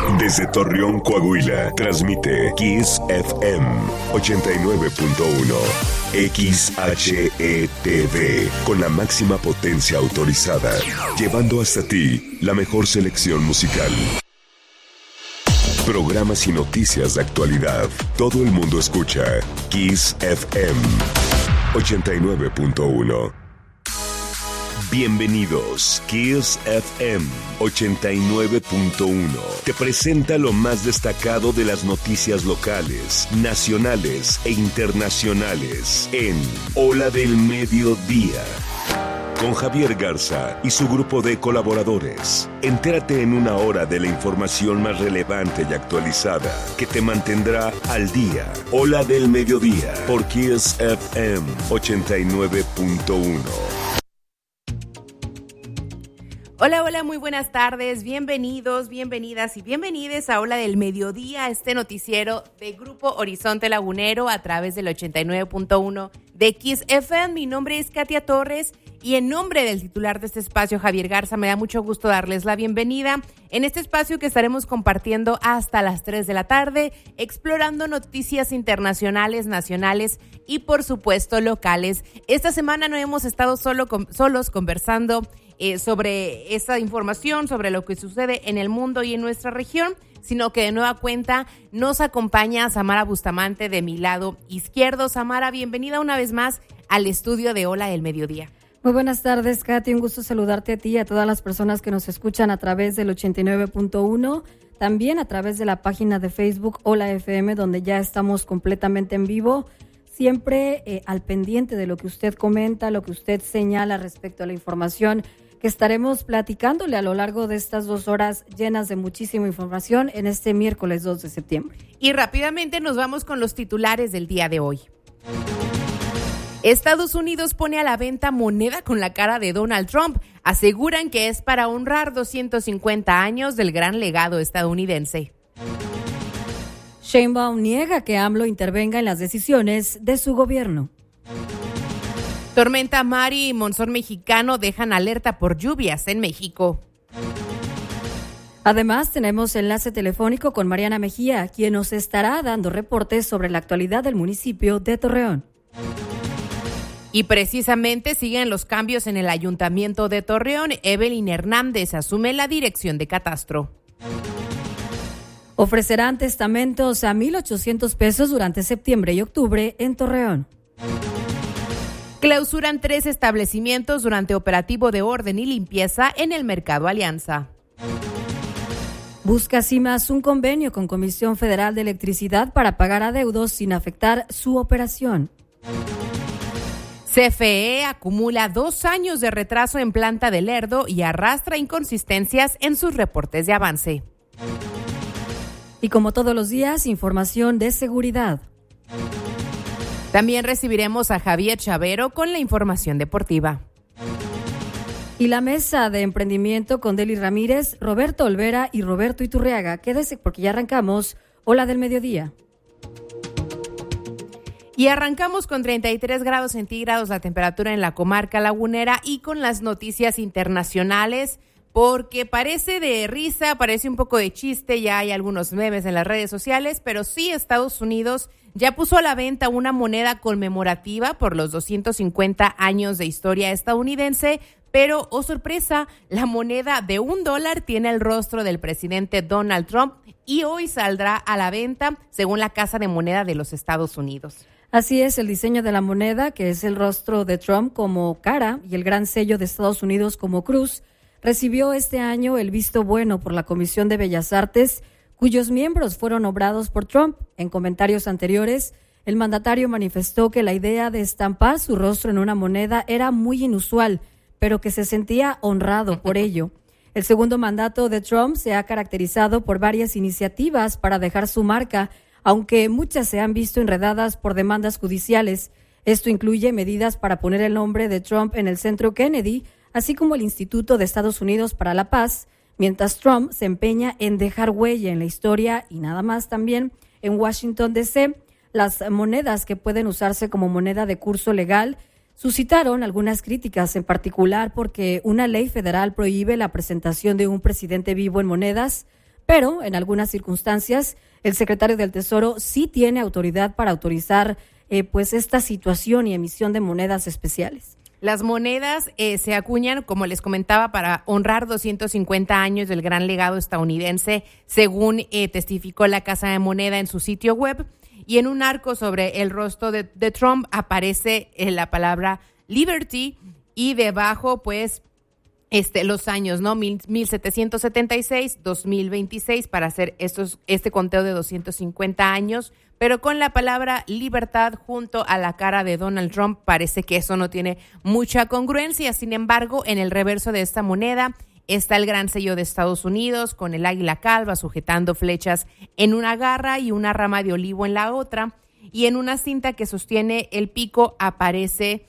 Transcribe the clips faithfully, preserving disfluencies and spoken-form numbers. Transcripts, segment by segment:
Desde Torreón, Coahuila, transmite Kiss F M ochenta y nueve punto uno. X H E T V, con la máxima potencia autorizada, llevando hasta ti la mejor selección musical. Programas y noticias de actualidad. Todo el mundo escucha Kiss F M ochenta y nueve punto uno. Bienvenidos. Kiss F M ochenta y nueve punto uno te presenta lo más destacado de las noticias locales, nacionales e internacionales en Ola del Mediodía, con Javier Garza y su grupo de colaboradores. Entérate en una hora de la información más relevante y actualizada que te mantendrá al día. Ola del Mediodía por Kiss F M ochenta y nueve punto uno. Hola, hola, muy buenas tardes, bienvenidos, bienvenidas y bienvenides a Ola del Mediodía, este noticiero de Grupo Horizonte Lagunero a través del ochenta y nueve punto uno de Kiss F M. Mi nombre es Katia Torres y en nombre del titular de este espacio, Javier Garza, me da mucho gusto darles la bienvenida en este espacio que estaremos compartiendo hasta las tres de la tarde, explorando noticias internacionales, nacionales y por supuesto locales. Esta semana no hemos estado solo con, solos conversando Eh, sobre esa información, sobre lo que sucede en el mundo y en nuestra región, sino que de nueva cuenta nos acompaña Samara Bustamante de mi lado izquierdo. Samara, bienvenida una vez más al estudio de Ola del Mediodía. Muy buenas tardes, Katy, un gusto saludarte a ti y a todas las personas que nos escuchan a través del ochenta y nueve punto uno, también a través de la página de Facebook Ola F M, donde ya estamos completamente en vivo. Siempre eh, al pendiente de lo que usted comenta, lo que usted señala respecto a la información que estaremos platicándole a lo largo de estas dos horas llenas de muchísima información en este miércoles dos de septiembre. Y rápidamente nos vamos con los titulares del día de hoy. Estados Unidos pone a la venta moneda con la cara de Donald Trump. Aseguran que es para honrar doscientos cincuenta años del gran legado estadounidense. Sheinbaum niega que AMLO intervenga en las decisiones de su gobierno. Tormenta Mari y monzón mexicano dejan alerta por lluvias en México. Además, tenemos enlace telefónico con Mariana Mejía, quien nos estará dando reportes sobre la actualidad del municipio de Torreón. Y precisamente siguen los cambios en el Ayuntamiento de Torreón. Evelyn Hernández asume la dirección de Catastro. Ofrecerán testamentos a mil ochocientos pesos durante septiembre y octubre en Torreón. Clausuran tres establecimientos durante operativo de orden y limpieza en el Mercado Alianza. Busca CIMAS un convenio con Comisión Federal de Electricidad para pagar adeudos sin afectar su operación. C F E acumula dos años de retraso en planta de Lerdo y arrastra inconsistencias en sus reportes de avance. Y como todos los días, información de seguridad. También recibiremos a Javier Chavero con la información deportiva. Y la mesa de emprendimiento con Deli Ramírez, Roberto Olvera y Roberto Iturriaga. Quédese porque ya arrancamos Ola del Mediodía. Y arrancamos con treinta y tres grados centígrados la temperatura en la comarca lagunera y con las noticias internacionales, porque parece de risa, parece un poco de chiste, ya hay algunos memes en las redes sociales, pero sí Estados Unidos ya puso a la venta una moneda conmemorativa por los doscientos cincuenta años de historia estadounidense, pero, oh sorpresa, la moneda de un dólar tiene el rostro del presidente Donald Trump y hoy saldrá a la venta según la Casa de Moneda de los Estados Unidos. Así es, el diseño de la moneda, que es el rostro de Trump como cara y el gran sello de Estados Unidos como cruz, recibió este año el visto bueno por la Comisión de Bellas Artes, cuyos miembros fueron nombrados por Trump. En comentarios anteriores, el mandatario manifestó que la idea de estampar su rostro en una moneda era muy inusual, pero que se sentía honrado por ello. El segundo mandato de Trump se ha caracterizado por varias iniciativas para dejar su marca, aunque muchas se han visto enredadas por demandas judiciales. Esto incluye medidas para poner el nombre de Trump en el Centro Kennedy, así como el Instituto de Estados Unidos para la Paz, mientras Trump se empeña en dejar huella en la historia y nada más también en Washington, D C. Las monedas que pueden usarse como moneda de curso legal suscitaron algunas críticas, en particular porque una ley federal prohíbe la presentación de un presidente vivo en monedas. pero en algunas circunstancias el secretario del Tesoro sí tiene autoridad para autorizar eh, pues esta situación y emisión de monedas especiales. Las monedas eh, se acuñan, como les comentaba, para honrar doscientos cincuenta años del gran legado estadounidense, según eh, testificó la Casa de Moneda en su sitio web. Y en un arco sobre el rostro de, de Trump aparece eh, la palabra Liberty y debajo, pues, este, los años, ¿no? Mil, mil setecientos setenta y seis, dos mil veintiséis, para hacer estos, este conteo de doscientos cincuenta años, pero con la palabra libertad junto a la cara de Donald Trump. Parece que eso no tiene mucha congruencia. Sin embargo, en el reverso de esta moneda está el gran sello de Estados Unidos con el águila calva sujetando flechas en una garra y una rama de olivo en la otra, y en una cinta que sostiene el pico aparece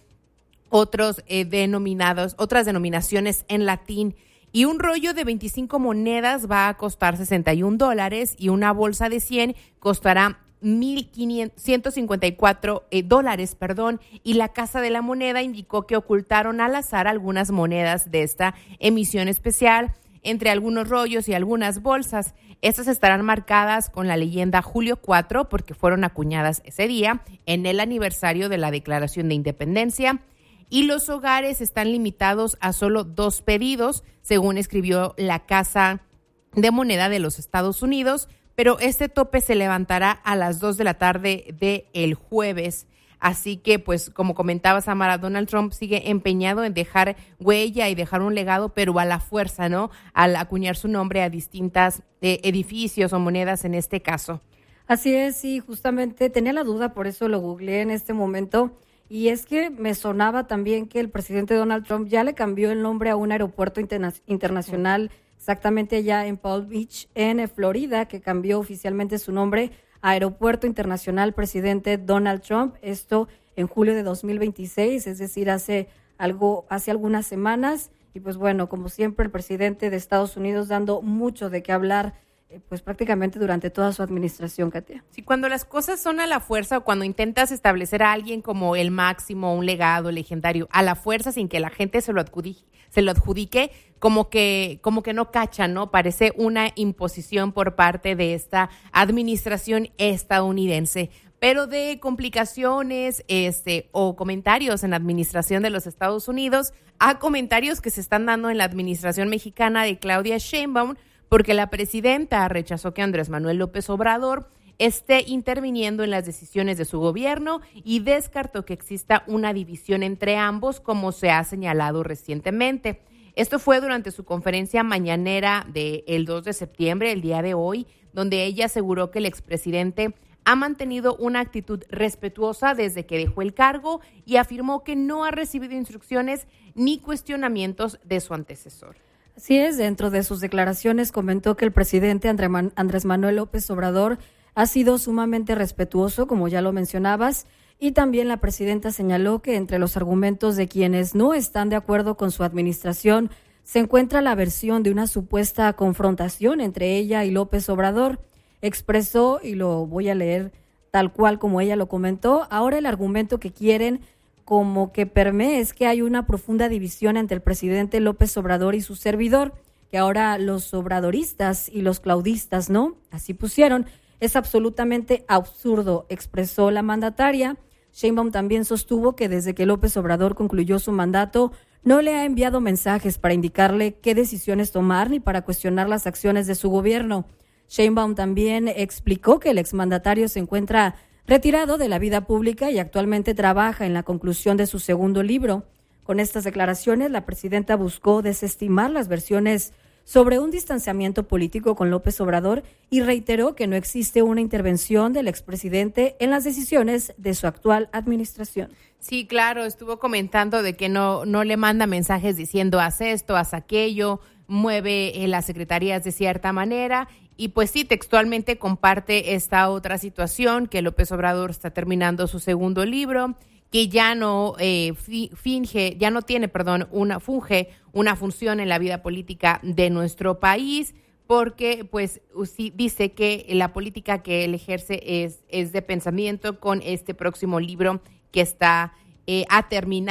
otros eh, denominados, otras denominaciones en latín, y un rollo de veinticinco monedas va a costar sesenta y un dólares y una bolsa de cien costará mil ciento cincuenta y cuatro eh, dólares, perdón, y la Casa de la Moneda indicó que ocultaron al azar algunas monedas de esta emisión especial entre algunos rollos y algunas bolsas. Estas estarán marcadas con la leyenda Julio cuatro porque fueron acuñadas ese día en el aniversario de la Declaración de Independencia. Y los hogares están limitados a solo dos pedidos, según escribió la Casa de Moneda de los Estados Unidos, pero este tope se levantará a las dos de la tarde del jueves. Así que, pues, como comentaba Samara, Donald Trump sigue empeñado en dejar huella y dejar un legado, pero a la fuerza, ¿no? Al acuñar su nombre a distintas eh, edificios o monedas en este caso. Así es, y justamente tenía la duda, por eso lo googleé en este momento. Y es que me sonaba también que el presidente Donald Trump ya le cambió el nombre a un aeropuerto interna- internacional exactamente allá en Palm Beach, en Florida, que cambió oficialmente su nombre a Aeropuerto Internacional Presidente Donald Trump. Esto en julio de dos mil veintiséis, es decir, hace algo, hace algunas semanas. Y pues bueno, como siempre, el presidente de Estados Unidos dando mucho de qué hablar, pues prácticamente durante toda su administración, Katia. Sí, cuando las cosas son a la fuerza o cuando intentas establecer a alguien como el máximo, un legado legendario, a la fuerza sin que la gente se lo adjudique, se lo adjudique como que, como que no cachan, ¿no? Parece una imposición por parte de esta administración estadounidense. Pero de complicaciones este, o comentarios en la administración de los Estados Unidos a comentarios que se están dando en la administración mexicana de Claudia Sheinbaum, porque la presidenta rechazó que Andrés Manuel López Obrador esté interviniendo en las decisiones de su gobierno y descartó que exista una división entre ambos, como se ha señalado recientemente. Esto fue durante su conferencia mañanera del dos de septiembre, el día de hoy, donde ella aseguró que el expresidente ha mantenido una actitud respetuosa desde que dejó el cargo y afirmó que no ha recibido instrucciones ni cuestionamientos de su antecesor. Así es, dentro de sus declaraciones comentó que el presidente Andrés Manuel López Obrador ha sido sumamente respetuoso, como ya lo mencionabas, y también la presidenta señaló que entre los argumentos de quienes no están de acuerdo con su administración se encuentra la versión de una supuesta confrontación entre ella y López Obrador. Expresó, y lo voy a leer tal cual como ella lo comentó, ahora el argumento que quieren como que permee es que hay una profunda división entre el presidente López Obrador y su servidor, que ahora los obradoristas y los claudistas, ¿no? Así pusieron. Es absolutamente absurdo, expresó la mandataria. Sheinbaum también sostuvo que desde que López Obrador concluyó su mandato, no le ha enviado mensajes para indicarle qué decisiones tomar ni para cuestionar las acciones de su gobierno. Sheinbaum también explicó que el exmandatario se encuentra retirado de la vida pública y actualmente trabaja en la conclusión de su segundo libro. Con estas declaraciones, la presidenta buscó desestimar las versiones sobre un distanciamiento político con López Obrador y reiteró que no existe una intervención del expresidente en las decisiones de su actual administración. Sí, claro, estuvo comentando de que no, no le manda mensajes diciendo haz esto, haz aquello, mueve eh, las secretarías de cierta manera. Y pues sí, textualmente comparte esta otra situación, que López Obrador está terminando su segundo libro, que ya no eh, finge, ya no tiene, perdón, una funge una función en la vida política de nuestro país, porque pues sí, dice que la política que él ejerce es, es de pensamiento con este próximo libro que está eh, a terminar.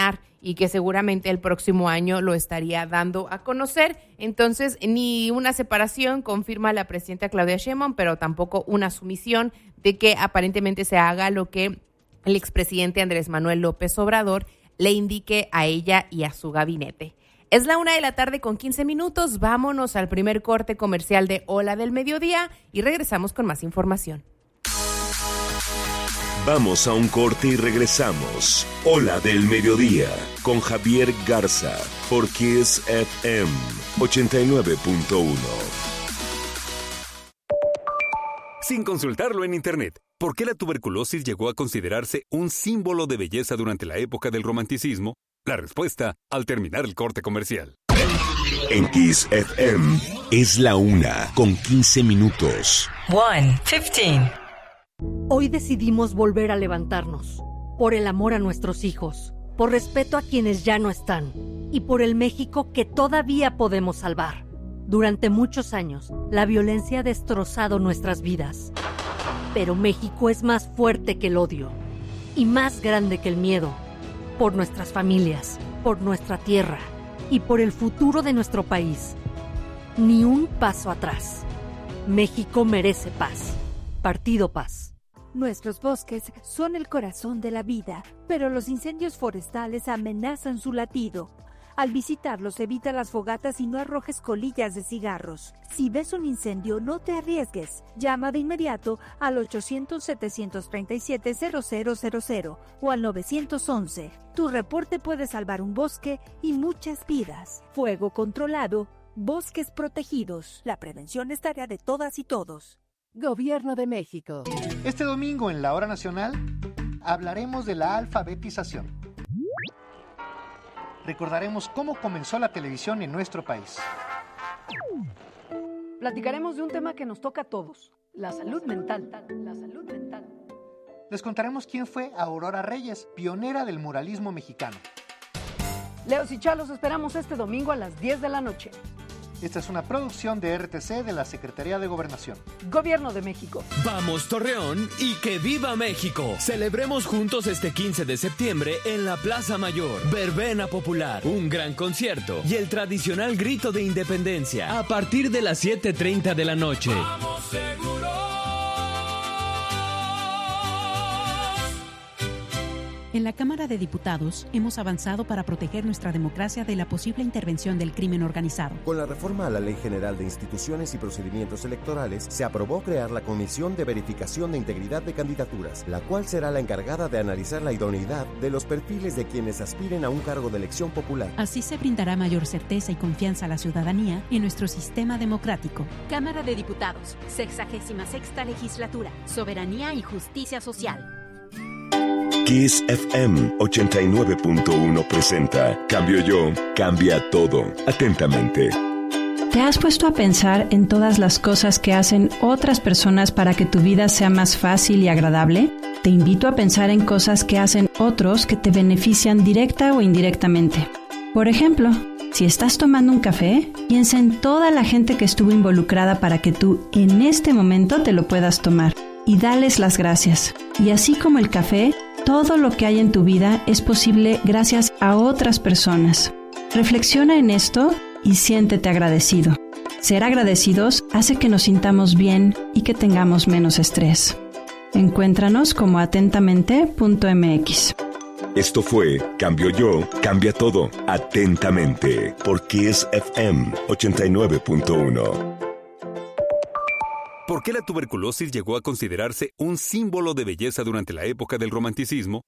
y que seguramente el próximo año lo estaría dando a conocer. Entonces, ni una separación confirma la presidenta Claudia Sheinbaum, pero tampoco una sumisión de que aparentemente se haga lo que el expresidente Andrés Manuel López Obrador le indique a ella y a su gabinete. Es la una de la tarde con quince minutos. Vámonos al primer corte comercial de Ola del Mediodía y regresamos con más información. Vamos a un corte y regresamos. Ola del Mediodía con Javier Garza por Kiss F M ochenta y nueve punto uno. Sin consultarlo en internet, ¿por qué la tuberculosis llegó a considerarse un símbolo de belleza durante la época del romanticismo? La respuesta al terminar el corte comercial. En Kiss F M es la una con quince minutos. one fifteen. Hoy decidimos volver a levantarnos, por el amor a nuestros hijos, por respeto a quienes ya no están y por el México que todavía podemos salvar. Durante muchos años, la violencia ha destrozado nuestras vidas, pero México es más fuerte que el odio y más grande que el miedo, por nuestras familias, por nuestra tierra y por el futuro de nuestro país. Ni un paso atrás. México merece paz. Partido Paz. Nuestros bosques son el corazón de la vida, pero los incendios forestales amenazan su latido. Al visitarlos, evita las fogatas y no arrojes colillas de cigarros. Si ves un incendio, no te arriesgues. Llama de inmediato al ochocientos, setecientos treinta y siete, cero cero cero cero o al nueve once. Tu reporte puede salvar un bosque y muchas vidas. Fuego controlado, bosques protegidos. La prevención es tarea de todas y todos. Gobierno de México. Este domingo en la Hora Nacional hablaremos de la alfabetización. Recordaremos cómo comenzó la televisión en nuestro país. Platicaremos de un tema que nos toca a todos, la salud mental. La salud mental. Les contaremos quién fue Aurora Reyes, pionera del muralismo mexicano. Leos y Chalos esperamos este domingo a las diez de la noche. Esta es una producción de R T C de la Secretaría de Gobernación. Gobierno de México. Vamos Torreón y que viva México. Celebremos juntos este quince de septiembre en la Plaza Mayor. Verbena popular, un gran concierto y el tradicional grito de independencia a partir de las siete treinta de la noche. ¡Vamos seguros! En la Cámara de Diputados hemos avanzado para proteger nuestra democracia de la posible intervención del crimen organizado. Con la reforma a la Ley General de Instituciones y Procedimientos Electorales, se aprobó crear la Comisión de Verificación de Integridad de Candidaturas, la cual será la encargada de analizar la idoneidad de los perfiles de quienes aspiren a un cargo de elección popular. Así se brindará mayor certeza y confianza a la ciudadanía en nuestro sistema democrático. Cámara de Diputados, sexagésima sexta legislatura, Soberanía y Justicia Social. Kiss F M ochenta y nueve punto uno presenta Cambio Yo, cambia todo. Atentamente. ¿Te has puesto a pensar en todas las cosas que hacen otras personas para que tu vida sea más fácil y agradable? Te invito a pensar en cosas que hacen otros que te benefician directa o indirectamente. Por ejemplo, si estás tomando un café, piensa en toda la gente que estuvo involucrada para que tú en este momento te lo puedas tomar y dales las gracias. Y así como el café, todo lo que hay en tu vida es posible gracias a otras personas. Reflexiona en esto y siéntete agradecido. Ser agradecidos hace que nos sintamos bien y que tengamos menos estrés. Encuéntranos como atentamente punto m x. Esto fue Cambio Yo, cambia todo. Atentamente por Kiss F M ochenta y nueve punto uno. ¿Por qué la tuberculosis llegó a considerarse un símbolo de belleza durante la época del romanticismo?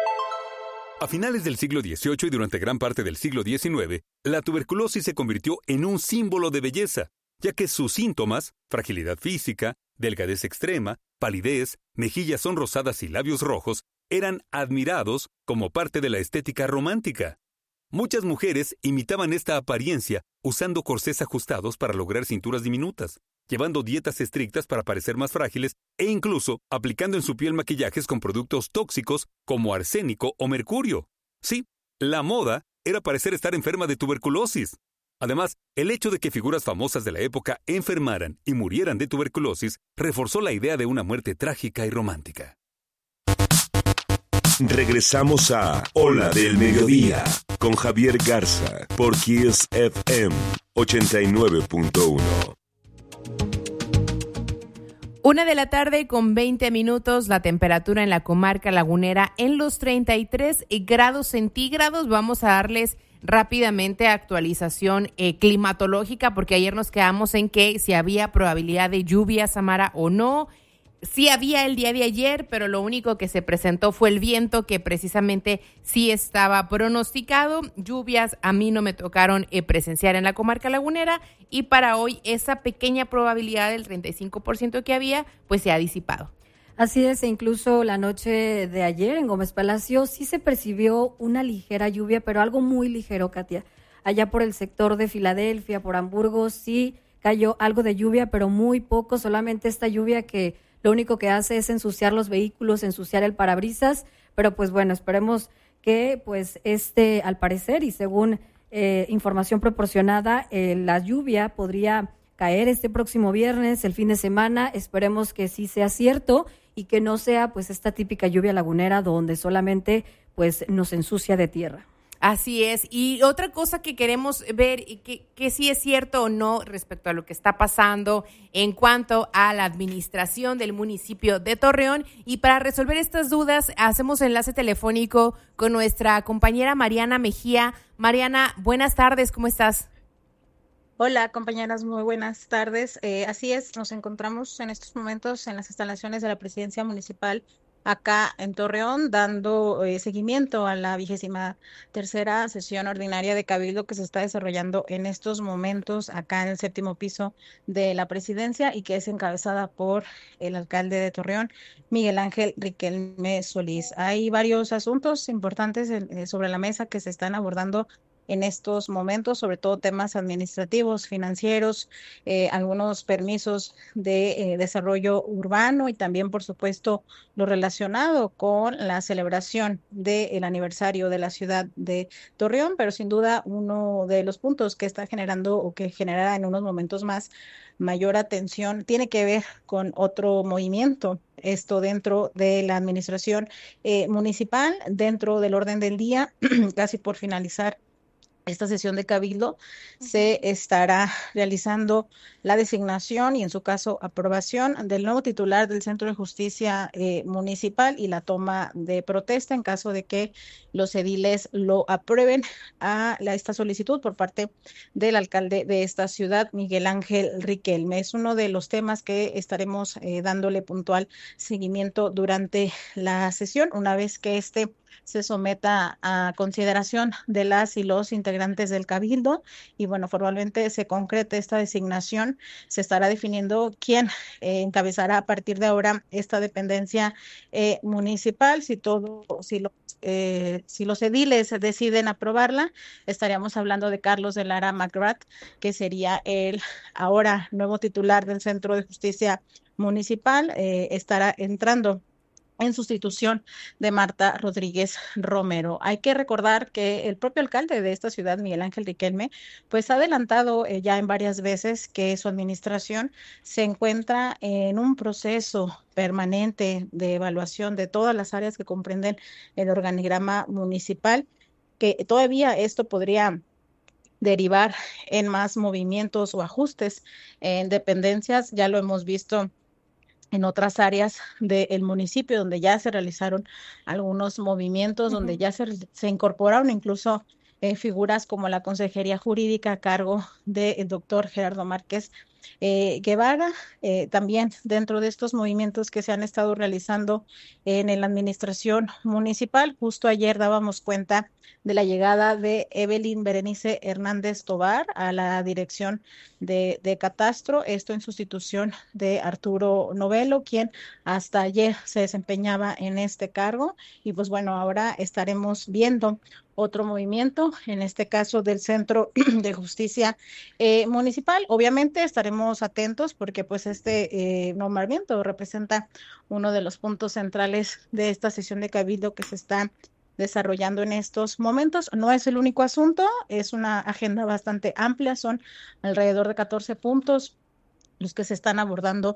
A finales del siglo dieciocho y durante gran parte del siglo diecinueve, la tuberculosis se convirtió en un símbolo de belleza, ya que sus síntomas, fragilidad física, delgadez extrema, palidez, mejillas sonrosadas y labios rojos, eran admirados como parte de la estética romántica. Muchas mujeres imitaban esta apariencia usando corsés ajustados para lograr cinturas diminutas, llevando dietas estrictas para parecer más frágiles e incluso aplicando en su piel maquillajes con productos tóxicos como arsénico o mercurio. Sí, la moda era parecer estar enferma de tuberculosis. Además, el hecho de que figuras famosas de la época enfermaran y murieran de tuberculosis reforzó la idea de una muerte trágica y romántica. Regresamos a Ola del Mediodía con Javier Garza por Kiss F M ochenta y nueve punto uno. Una de la tarde con veinte minutos, la temperatura en la comarca lagunera en los treinta y tres grados centígrados. Vamos a darles rápidamente actualización eh, climatológica, porque ayer nos quedamos en que si había probabilidad de lluvia, Samara, o no. Sí había el día de ayer, pero lo único que se presentó fue el viento, que precisamente sí estaba pronosticado. Lluvias a mí no me tocaron eh, presenciar en la comarca lagunera, y para hoy esa pequeña probabilidad del treinta y cinco por ciento que había, pues se ha disipado. Así es, e incluso la noche de ayer en Gómez Palacio sí se percibió una ligera lluvia, pero algo muy ligero, Katia. Allá por el sector de Filadelfia, por Hamburgo, sí cayó algo de lluvia, pero muy poco, solamente esta lluvia que lo único que hace es ensuciar los vehículos, ensuciar el parabrisas, pero pues bueno, esperemos que pues este, al parecer y según eh, información proporcionada, eh, la lluvia podría caer este próximo viernes, el fin de semana. Esperemos que sí sea cierto y que no sea pues esta típica lluvia lagunera donde solamente pues nos ensucia de tierra. Así es. Y otra cosa que queremos ver, que, que sí es cierto o no respecto a lo que está pasando en cuanto a la administración del municipio de Torreón. Y para resolver estas dudas, hacemos enlace telefónico con nuestra compañera Mariana Mejía. Mariana, buenas tardes, ¿cómo estás? Hola, compañeras, muy buenas tardes. Eh, así es, nos encontramos en estos momentos en las instalaciones de la Presidencia Municipal acá en Torreón, dando eh, seguimiento a la vigésima tercera sesión ordinaria de Cabildo que se está desarrollando en estos momentos acá en el séptimo piso de la presidencia y que es encabezada por el alcalde de Torreón, Miguel Ángel Riquelme Solís. Hay varios asuntos importantes eh, sobre la mesa que se están abordando en estos momentos, sobre todo temas administrativos, financieros, eh, algunos permisos de eh, desarrollo urbano y también, por supuesto, lo relacionado con la celebración del aniversario de la ciudad de Torreón, pero sin duda uno de los puntos que está generando o que generará en unos momentos más mayor atención tiene que ver con otro movimiento, esto dentro de la administración eh, municipal, dentro del orden del día, casi por finalizar esta sesión de Cabildo, se estará realizando la designación y en su caso aprobación del nuevo titular del Centro de Justicia eh, Municipal y la toma de protesta en caso de que los ediles lo aprueben a la, esta solicitud por parte del alcalde de esta ciudad, Miguel Ángel Riquelme. Es uno de los temas que estaremos eh, dándole puntual seguimiento durante la sesión, una vez que este se someta a consideración de las y los integrantes del Cabildo y bueno, formalmente se concrete esta designación, se estará definiendo quién eh, encabezará a partir de ahora esta dependencia eh, municipal. Si todo, si los, eh, si los ediles deciden aprobarla, estaríamos hablando de Carlos de Lara McGrath, que sería el ahora nuevo titular del Centro de Justicia Municipal, eh, estará entrando en sustitución de Marta Rodríguez Romero. Hay que recordar que el propio alcalde de esta ciudad, Miguel Ángel Riquelme, pues ha adelantado eh, ya en varias veces que su administración se encuentra en un proceso permanente de evaluación de todas las áreas que comprenden el organigrama municipal, que todavía esto podría derivar en más movimientos o ajustes en dependencias. Ya lo hemos visto en otras áreas del municipio donde ya se realizaron algunos movimientos, uh-huh. donde ya se, se incorporaron incluso eh, figuras como la Consejería Jurídica a cargo del doctor Gerardo Márquez eh, Guevara, eh, también dentro de estos movimientos que se han estado realizando en la administración municipal. Justo ayer dábamos cuenta de la llegada de Evelyn Berenice Hernández Tobar a la dirección de, de Catastro, esto en sustitución de Arturo Novelo, quien hasta ayer se desempeñaba en este cargo, y pues bueno, ahora estaremos viendo otro movimiento, en este caso del Centro de Justicia eh, Municipal. Obviamente estaremos atentos porque pues este eh, nombramiento representa uno de los puntos centrales de esta sesión de Cabildo que se está desarrollando en estos momentos. No es el único asunto, es una agenda bastante amplia, son alrededor de catorce puntos los que se están abordando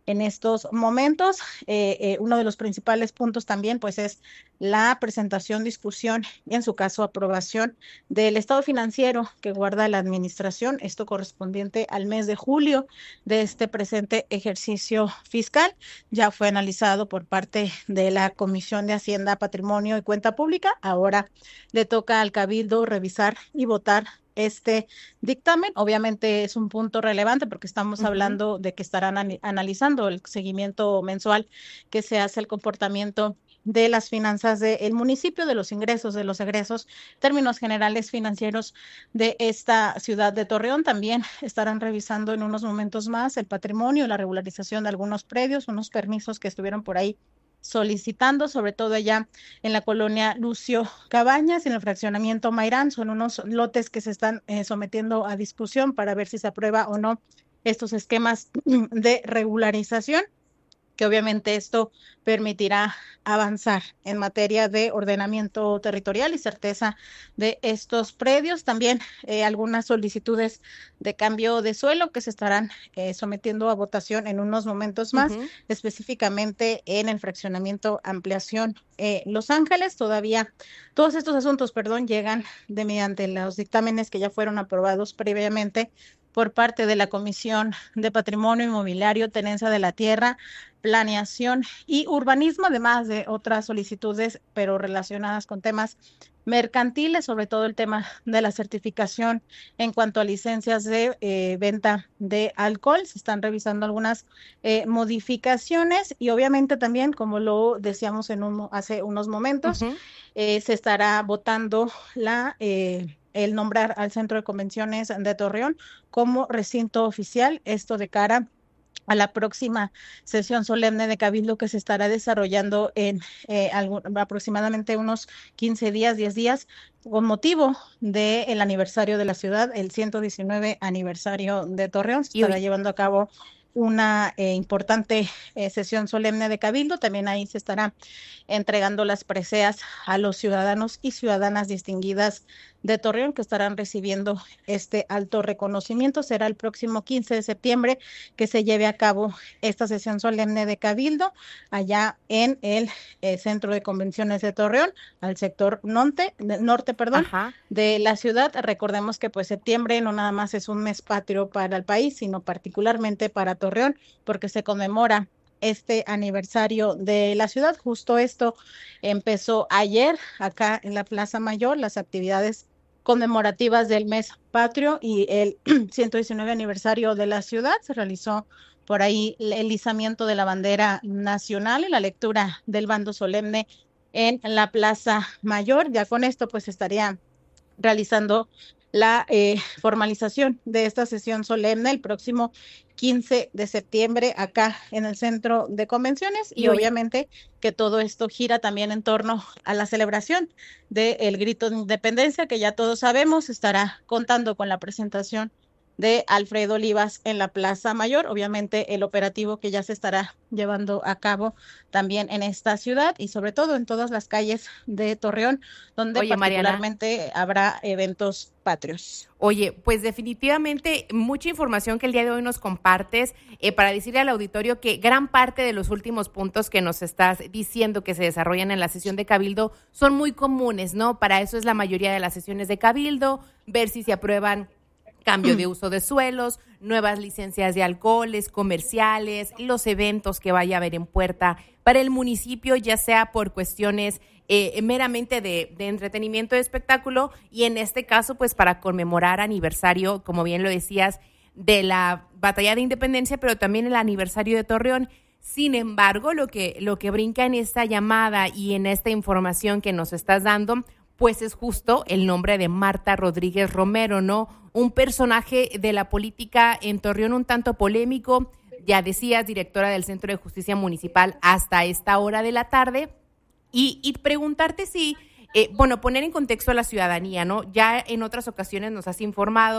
en estos momentos. Eh, eh, uno de los principales puntos también pues es la presentación, discusión y en su caso aprobación del estado financiero que guarda la administración, esto correspondiente al mes de julio de este presente ejercicio fiscal. Ya fue analizado por parte de la Comisión de Hacienda, Patrimonio y Cuenta Pública. Ahora le toca al Cabildo revisar y votar este dictamen. Obviamente es un punto relevante porque estamos uh-huh. hablando de que estarán an- analizando el seguimiento mensual que se hace al comportamiento de las finanzas del municipio, de los ingresos, de los egresos, términos generales financieros de esta ciudad de Torreón. También estarán revisando en unos momentos más el patrimonio, la regularización de algunos predios, unos permisos que estuvieron por ahí solicitando, sobre todo allá en la colonia Lucio Cabañas, en el fraccionamiento Mairán. Son unos lotes que se están eh, sometiendo a discusión para ver si se aprueba o no estos esquemas de regularización, que obviamente esto permitirá avanzar en materia de ordenamiento territorial y certeza de estos predios. También eh, algunas solicitudes de cambio de suelo que se estarán eh, sometiendo a votación en unos momentos más, uh-huh. específicamente en el fraccionamiento Ampliación eh, Los Ángeles. Todavía todos estos asuntos, perdón, llegan de mediante los dictámenes que ya fueron aprobados previamente por parte de la Comisión de Patrimonio Inmobiliario, Tenencia de la Tierra, Planeación y Urbanismo, además de otras solicitudes, pero relacionadas con temas mercantiles, sobre todo el tema de la certificación en cuanto a licencias de eh, venta de alcohol. Se están revisando algunas eh, modificaciones y obviamente también, como lo decíamos en un, hace unos momentos, uh-huh. eh, se estará votando la... Eh, el nombrar al Centro de Convenciones de Torreón como recinto oficial, esto de cara a la próxima sesión solemne de Cabildo que se estará desarrollando en eh, algún, aproximadamente unos quince días, diez días, con motivo del aniversario de la ciudad, el ciento diecinueve aniversario de Torreón. Se estará llevando a cabo una eh, importante eh, sesión solemne de Cabildo. También ahí se estará entregando las preseas a los ciudadanos y ciudadanas distinguidas de Torreón que estarán recibiendo este alto reconocimiento. Será el próximo quince de septiembre que se lleve a cabo esta sesión solemne de Cabildo allá en el eh, Centro de Convenciones de Torreón, al sector norte, norte perdón, Ajá. de la ciudad. Recordemos que pues septiembre no nada más es un mes patrio para el país, sino particularmente para Torreón, porque se conmemora este aniversario de la ciudad. Justo esto empezó ayer acá en la Plaza Mayor, las actividades conmemorativas del mes patrio y el ciento diecinueve aniversario de la ciudad. Se realizó por ahí el izamiento de la bandera nacional y la lectura del bando solemne en la Plaza Mayor. Ya con esto pues estaría realizando la eh, formalización de esta sesión solemne el próximo quince de septiembre acá en el Centro de Convenciones y, y obviamente que todo esto gira también en torno a la celebración del Grito de Independencia, que ya todos sabemos estará contando con la presentación de Alfredo Olivas en la Plaza Mayor. Obviamente el operativo que ya se estará llevando a cabo también en esta ciudad y sobre todo en todas las calles de Torreón, donde Oye, particularmente Mariana, habrá eventos patrios. Oye, pues definitivamente mucha información que el día de hoy nos compartes eh, para decirle al auditorio que gran parte de los últimos puntos que nos estás diciendo que se desarrollan en la sesión de Cabildo son muy comunes, ¿no? Para eso es la mayoría de las sesiones de Cabildo, ver si se aprueban cambio de uso de suelos, nuevas licencias de alcoholes, comerciales, los eventos que vaya a haber en puerta para el municipio, ya sea por cuestiones eh, meramente de, de entretenimiento, de espectáculo, y en este caso, pues para conmemorar aniversario, como bien lo decías, de la Batalla de Independencia, pero también el aniversario de Torreón. Sin embargo, lo que, lo que brinca en esta llamada y en esta información que nos estás dando, pues es justo el nombre de Marta Rodríguez Romero, ¿no? Un personaje de la política en Torreón un tanto polémico, ya decías, directora del Centro de Justicia Municipal hasta esta hora de la tarde, y, y preguntarte si, eh, bueno, poner en contexto a la ciudadanía, ¿no? Ya en otras ocasiones nos has informado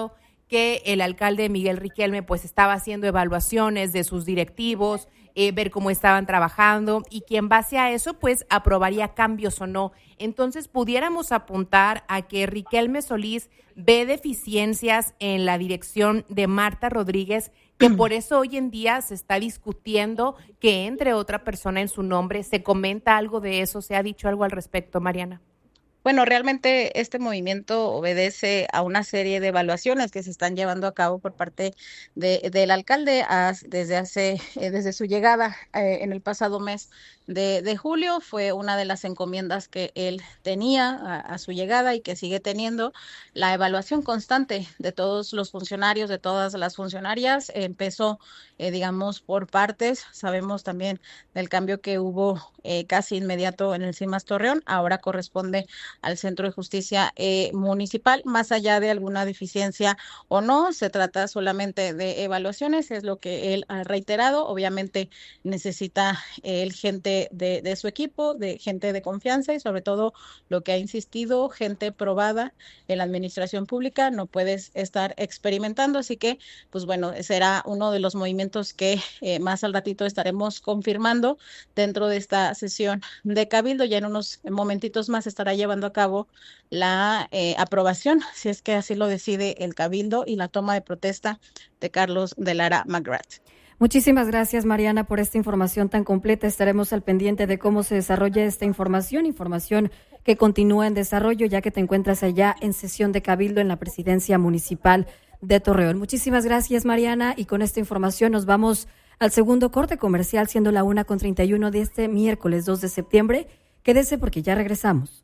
que el alcalde Miguel Riquelme pues estaba haciendo evaluaciones de sus directivos, eh, ver cómo estaban trabajando y que en base a eso pues aprobaría cambios o no. Entonces pudiéramos apuntar a que Riquelme Solís ve deficiencias en la dirección de Marta Rodríguez, que por eso hoy en día se está discutiendo que entre otra persona en su nombre. ¿Se comenta algo de eso? ¿Se ha dicho algo al respecto, Mariana? Bueno, realmente este movimiento obedece a una serie de evaluaciones que se están llevando a cabo por parte de, del alcalde a, desde hace eh, desde su llegada eh, en el pasado mes de, de julio. Fue una de las encomiendas que él tenía a, a su llegada y que sigue teniendo, la evaluación constante de todos los funcionarios, de todas las funcionarias. Empezó, eh, digamos, por partes. Sabemos también del cambio que hubo eh, casi inmediato en el CIMAS Torreón. Ahora corresponde al Centro de Justicia eh, Municipal. Más allá de alguna deficiencia o no, se trata solamente de evaluaciones, es lo que él ha reiterado. Obviamente necesita él gente de, de su equipo, de gente de confianza y sobre todo lo que ha insistido, gente probada en la administración pública. No puedes estar experimentando, así que pues bueno, será uno de los movimientos que eh, más al ratito estaremos confirmando dentro de esta sesión de Cabildo. Ya en unos momentitos más estará llevando a cabo la eh, aprobación, si es que así lo decide el Cabildo, y la toma de protesta de Carlos de Lara McGrath. Muchísimas gracias, Mariana, por esta información tan completa. Estaremos al pendiente de cómo se desarrolla esta información, información que continúa en desarrollo, ya que te encuentras allá en sesión de Cabildo en la Presidencia Municipal de Torreón. Muchísimas gracias, Mariana, y con esta información nos vamos al segundo corte comercial, siendo la una con treinta y uno de este miércoles dos de septiembre. Quédese porque ya regresamos.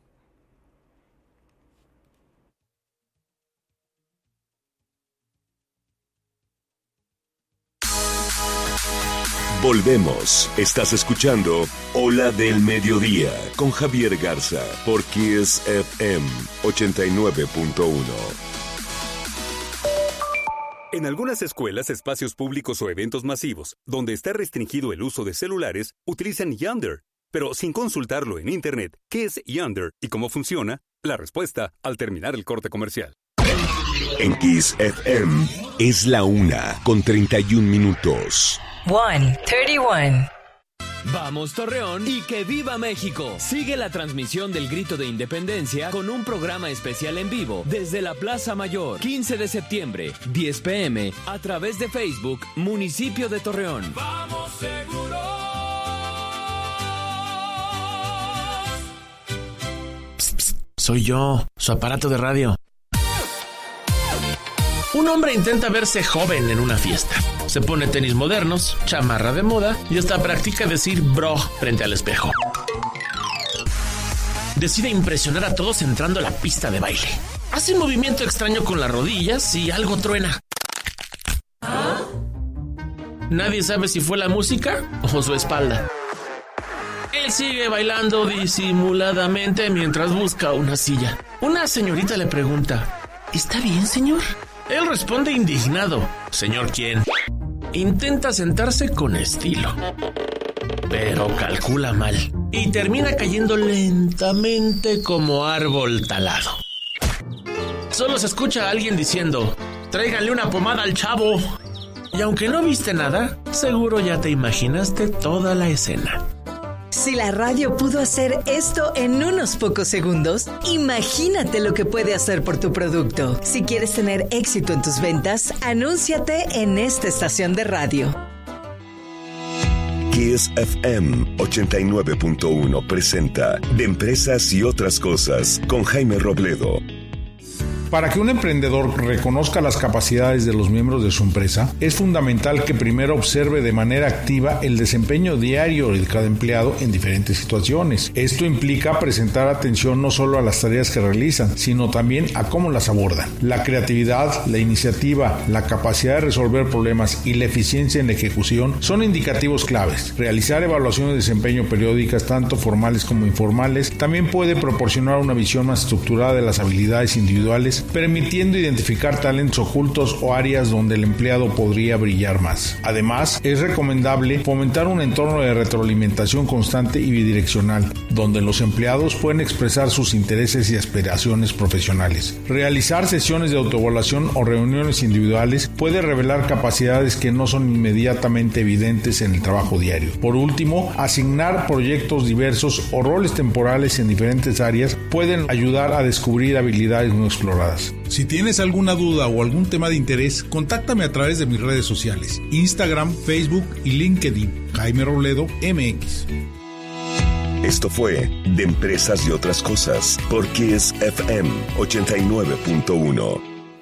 Volvemos. Estás escuchando Ola del Mediodía con Javier Garza por Kiss F M ochenta y nueve punto uno. En algunas escuelas, espacios públicos o eventos masivos, donde está restringido el uso de celulares, utilizan Yonder. Pero sin consultarlo en Internet, ¿qué es Yonder y cómo funciona? La respuesta al terminar el corte comercial. En Kiss F M es la una con treinta y un minutos. one thirty-one. Vamos Torreón y que viva México. Sigue la transmisión del Grito de Independencia con un programa especial en vivo desde la Plaza Mayor, quince de septiembre, diez pe eme, a través de Facebook, Municipio de Torreón. ¡Vamos seguros! Psst, psst, soy yo, su aparato de radio. Un hombre intenta verse joven en una fiesta. Se pone tenis modernos, chamarra de moda y hasta practica decir bro frente al espejo. Decide impresionar a todos entrando a la pista de baile. Hace un movimiento extraño con las rodillas y algo truena. ¿Ah? Nadie sabe si fue la música o su espalda. Él sigue bailando disimuladamente mientras busca una silla. Una señorita le pregunta: ¿está bien, señor? Él responde indignado: ¿señor quién? Intenta sentarse con estilo, pero calcula mal y termina cayendo lentamente como árbol talado. Solo se escucha a alguien diciendo: tráiganle una pomada al chavo. Y aunque no viste nada, seguro ya te imaginaste toda la escena. Si la radio pudo hacer esto en unos pocos segundos, imagínate lo que puede hacer por tu producto. Si quieres tener éxito en tus ventas, anúnciate en esta estación de radio. Kiss F M ochenta y nueve punto uno presenta De Empresas y Otras Cosas con Jaime Robledo. Para que un emprendedor reconozca las capacidades de los miembros de su empresa, es fundamental que primero observe de manera activa el desempeño diario de cada empleado en diferentes situaciones. Esto implica presentar atención no solo a las tareas que realizan, sino también a cómo las abordan. La creatividad, la iniciativa, la capacidad de resolver problemas y la eficiencia en la ejecución son indicativos claves. Realizar evaluaciones de desempeño periódicas, tanto formales como informales, también puede proporcionar una visión más estructurada de las habilidades individuales permitiendo identificar talentos ocultos o áreas donde el empleado podría brillar más. Además, es recomendable fomentar un entorno de retroalimentación constante y bidireccional, donde los empleados pueden expresar sus intereses y aspiraciones profesionales. Realizar sesiones de autoevaluación o reuniones individuales puede revelar capacidades que no son inmediatamente evidentes en el trabajo diario. Por último, asignar proyectos diversos o roles temporales en diferentes áreas pueden ayudar a descubrir habilidades no exploradas. Si tienes alguna duda o algún tema de interés, contáctame a través de mis redes sociales, Instagram, Facebook y LinkedIn, Jaime Robledo M X. Esto fue De Empresas y Otras Cosas por Kiss F M ochenta y nueve punto uno.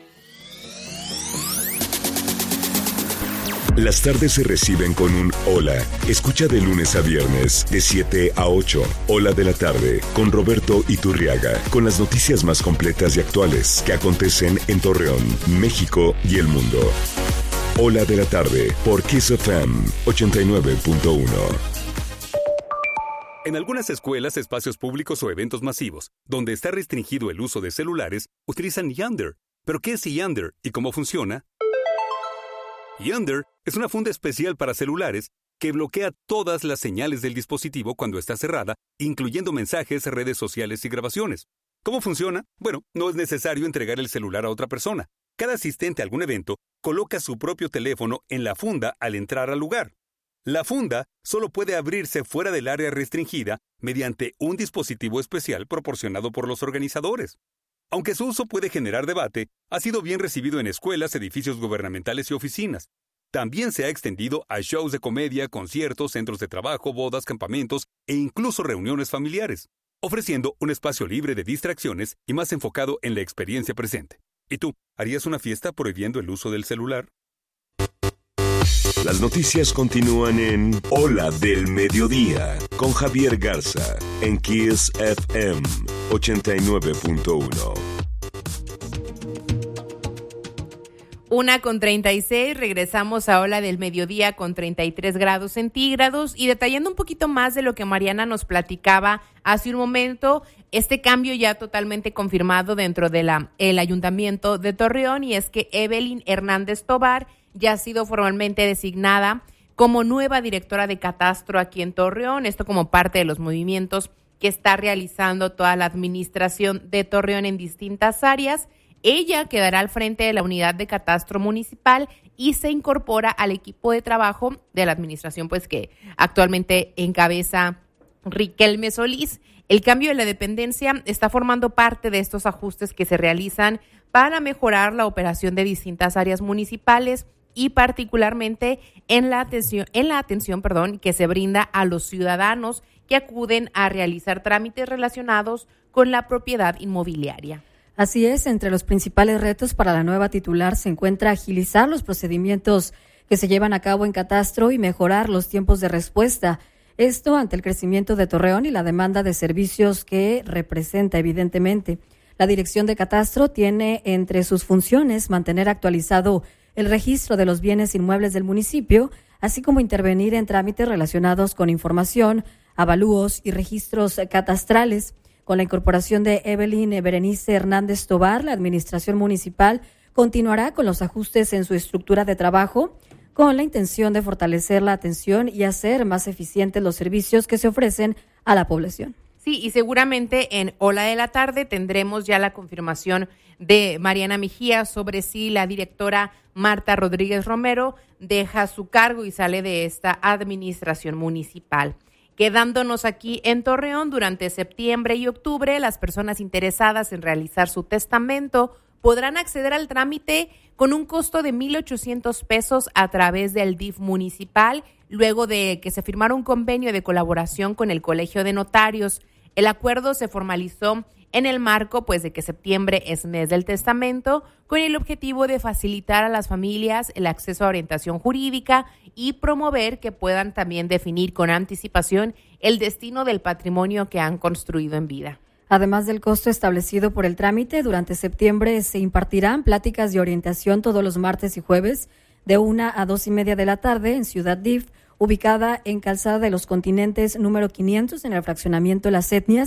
Las tardes se reciben con un hola. Escucha de lunes a viernes, de siete a ocho. Hola de la tarde, con Roberto Iturriaga, con las noticias más completas y actuales que acontecen en Torreón, México y el mundo. Hola de la tarde, por Kiss F M ochenta y nueve punto uno. En algunas escuelas, espacios públicos o eventos masivos, donde está restringido el uso de celulares, utilizan Yonder. ¿Pero qué es Yonder y cómo funciona? Yonder es una funda especial para celulares que bloquea todas las señales del dispositivo cuando está cerrada, incluyendo mensajes, redes sociales y grabaciones. ¿Cómo funciona? Bueno, no es necesario entregar el celular a otra persona. Cada asistente a algún evento coloca su propio teléfono en la funda al entrar al lugar. La funda solo puede abrirse fuera del área restringida mediante un dispositivo especial proporcionado por los organizadores. Aunque su uso puede generar debate, ha sido bien recibido en escuelas, edificios gubernamentales y oficinas. También se ha extendido a shows de comedia, conciertos, centros de trabajo, bodas, campamentos e incluso reuniones familiares, ofreciendo un espacio libre de distracciones y más enfocado en la experiencia presente. ¿Y tú, harías una fiesta prohibiendo el uso del celular? Las noticias continúan en Hola del Mediodía con Javier Garza en Kiss F M ochenta y nueve punto uno. Una con treinta y seis, regresamos a Hola del Mediodía con treinta y tres grados centígrados y detallando un poquito más de lo que Mariana nos platicaba hace un momento, este cambio ya totalmente confirmado dentro de la el Ayuntamiento de Torreón, y es que Evelyn Hernández Tobar ya ha sido formalmente designada como nueva directora de Catastro aquí en Torreón, esto como parte de los movimientos que está realizando toda la administración de Torreón en distintas áreas. Ella quedará al frente de la unidad de Catastro Municipal y se incorpora al equipo de trabajo de la administración, pues que actualmente encabeza Riquelme Solís. El cambio de la dependencia está formando parte de estos ajustes que se realizan para mejorar la operación de distintas áreas municipales y particularmente en la atención, en la atención, perdón, que se brinda a los ciudadanos que acuden a realizar trámites relacionados con la propiedad inmobiliaria. Así es, entre los principales retos para la nueva titular se encuentra agilizar los procedimientos que se llevan a cabo en Catastro y mejorar los tiempos de respuesta. Esto ante el crecimiento de Torreón y la demanda de servicios que representa, evidentemente. La Dirección de Catastro tiene entre sus funciones mantener actualizado el registro de los bienes inmuebles del municipio, así como intervenir en trámites relacionados con información, avalúos y registros catastrales. Con la incorporación de Evelyn Berenice Hernández Tobar, la administración municipal continuará con los ajustes en su estructura de trabajo, con la intención de fortalecer la atención y hacer más eficientes los servicios que se ofrecen a la población. Sí, y seguramente en Hola de la Tarde tendremos ya la confirmación de Mariana Mejía sobre si la directora Marta Rodríguez Romero deja su cargo y sale de esta administración municipal. Quedándonos aquí en Torreón, durante septiembre y octubre, las personas interesadas en realizar su testamento podrán acceder al trámite con un costo de mil ochocientos pesos a través del D I F municipal, luego de que se firmara un convenio de colaboración con el Colegio de Notarios. El acuerdo se formalizó en el marco pues de que septiembre es mes del testamento, con el objetivo de facilitar a las familias el acceso a orientación jurídica y promover que puedan también definir con anticipación el destino del patrimonio que han construido en vida. Además del costo establecido por el trámite, durante septiembre se impartirán pláticas de orientación todos los martes y jueves de una a dos y media de la tarde en Ciudad D I F, ubicada en Calzada de los Continentes número quinientos en el fraccionamiento Las Etnias.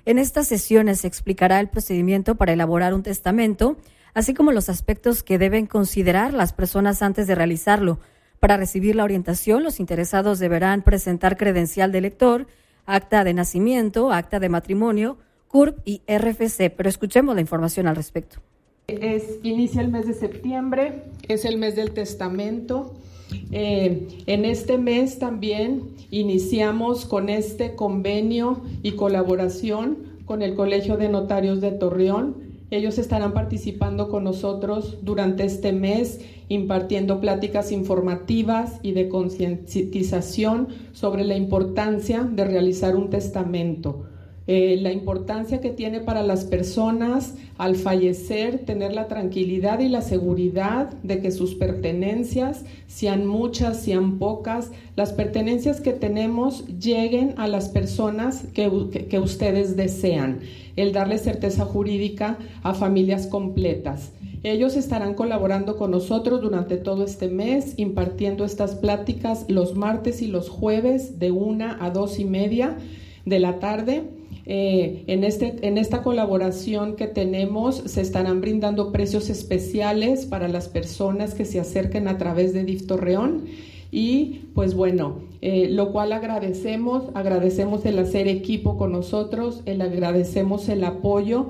En estas sesiones se explicará el procedimiento para elaborar un testamento, así como los aspectos que deben considerar las personas antes de realizarlo. Para recibir la orientación, los interesados deberán presentar credencial de elector, acta de nacimiento, acta de matrimonio, C U R P y R F C, pero escuchemos la información al respecto. Es, inicia el mes de septiembre, es el mes del testamento. Eh, en este mes también iniciamos con este convenio y colaboración con el Colegio de Notarios de Torreón. Ellos estarán participando con nosotros durante este mes, impartiendo pláticas informativas y de concientización sobre la importancia de realizar un testamento. Eh, la importancia que tiene para las personas al fallecer, tener la tranquilidad y la seguridad de que sus pertenencias, sean muchas, sean pocas, las pertenencias que tenemos lleguen a las personas que, que, que ustedes desean, el darle certeza jurídica a familias completas. Ellos estarán colaborando con nosotros durante todo este mes, impartiendo estas pláticas los martes y los jueves de una a dos y media de la tarde. Eh, en, este, en esta colaboración que tenemos se estarán brindando precios especiales para las personas que se acerquen a través de D I F Torreón y pues bueno, eh, lo cual agradecemos, agradecemos el hacer equipo con nosotros, el agradecemos el apoyo.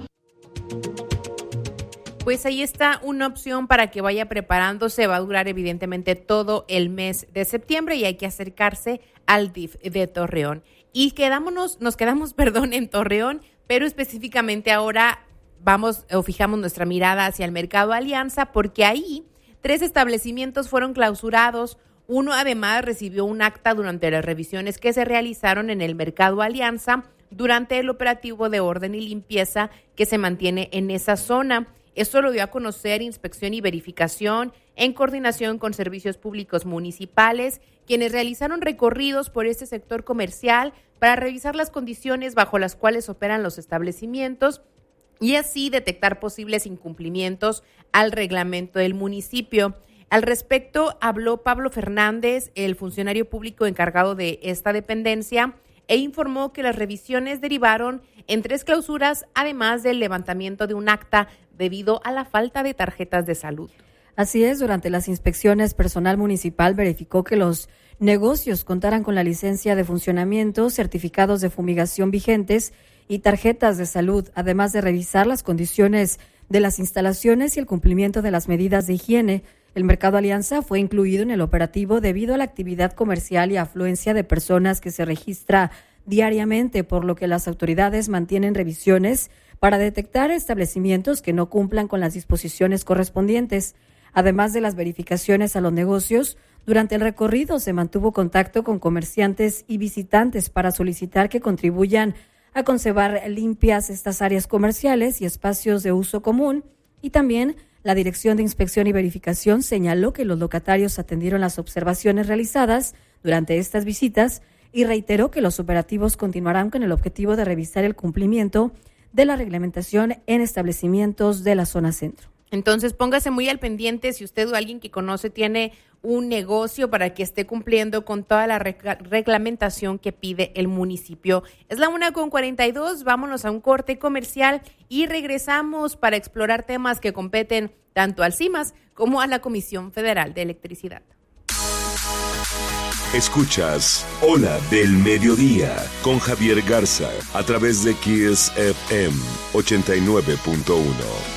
Pues ahí está una opción para que vaya preparándose, va a durar evidentemente todo el mes de septiembre y hay que acercarse al D I F de Torreón. Y quedámonos, nos quedamos, perdón, en Torreón, pero específicamente ahora vamos o fijamos nuestra mirada hacia el Mercado Alianza, porque ahí tres establecimientos fueron clausurados. Uno además recibió un acta durante las revisiones que se realizaron en el Mercado Alianza durante el operativo de orden y limpieza que se mantiene en esa zona. Esto lo dio a conocer Inspección y Verificación en coordinación con servicios públicos municipales, quienes realizaron recorridos por este sector comercial para revisar las condiciones bajo las cuales operan los establecimientos y así detectar posibles incumplimientos al reglamento del municipio. Al respecto, habló Pablo Fernández, el funcionario público encargado de esta dependencia, e informó que las revisiones derivaron en tres clausuras, además del levantamiento de un acta debido a la falta de tarjetas de salud. Así es, durante las inspecciones, personal municipal verificó que los negocios contaran con la licencia de funcionamiento, certificados de fumigación vigentes y tarjetas de salud, además de revisar las condiciones de las instalaciones y el cumplimiento de las medidas de higiene. El Mercado Alianza fue incluido en el operativo debido a la actividad comercial y afluencia de personas que se registra diariamente, por lo que las autoridades mantienen revisiones para detectar establecimientos que no cumplan con las disposiciones correspondientes. Además de las verificaciones a los negocios, durante el recorrido se mantuvo contacto con comerciantes y visitantes para solicitar que contribuyan a conservar limpias estas áreas comerciales y espacios de uso común. Y también la Dirección de Inspección y Verificación señaló que los locatarios atendieron las observaciones realizadas durante estas visitas y reiteró que los operativos continuarán con el objetivo de revisar el cumplimiento de la reglamentación en establecimientos de la zona centro. Entonces, póngase muy al pendiente si usted o alguien que conoce tiene un negocio para que esté cumpliendo con toda la reg- reglamentación que pide el municipio. Es la una con cuarenta y dos, vámonos a un corte comercial y regresamos para explorar temas que competen tanto al CIMAS como a la Comisión Federal de Electricidad. Escuchas Hola del Mediodía con Javier Garza a través de Kiss F M ochenta y nueve punto uno.